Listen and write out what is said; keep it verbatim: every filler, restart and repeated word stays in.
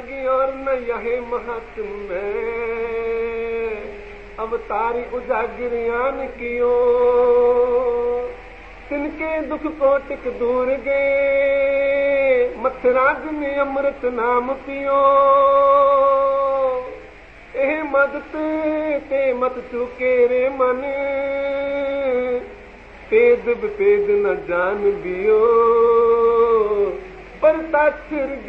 जागी और न यह महात्म अवतारी उजागरियान कियो तिनके दुख कोटिक दूर गए मथराज में अमृत नाम पियो एह मदत ते मत चुके रे मन पेद पेद न जान दियो पर ताक्षर